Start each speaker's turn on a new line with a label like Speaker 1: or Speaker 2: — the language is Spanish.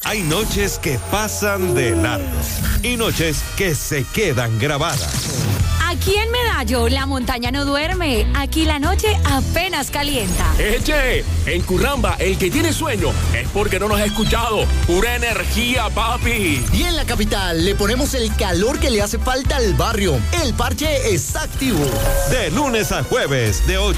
Speaker 1: Hay noches que pasan de largo y noches que se quedan grabadas.
Speaker 2: Aquí en Medallo, la montaña no duerme. Aquí la noche apenas calienta.
Speaker 3: ¡Eche! En Curramba, el que tiene sueño es porque no nos ha escuchado. ¡Pura energía, papi!
Speaker 4: Y en la capital le ponemos el calor que le hace falta al barrio. El parche es activo.
Speaker 1: De lunes a jueves, de 8